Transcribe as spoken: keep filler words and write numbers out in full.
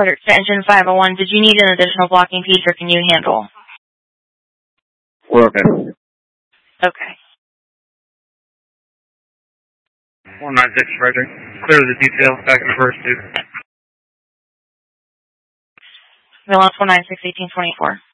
Extension five oh one, did you need an additional blocking piece or can you handle? We're okay. Okay. one nine six, Frederick. Clear the detail, back in reverse, two. Ambulance one nine six, eighteen twenty-four.